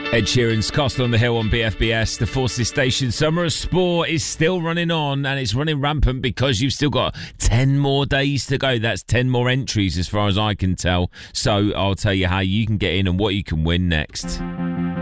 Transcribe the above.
Ed Sheeran's Castle on the Hill on BFBS, the Forces Station. Summer of Sport is still running on, and it's running rampant because you've still got 10 more days to go. That's 10 more entries as far as I can tell. So I'll tell you how you can get in and what you can win next.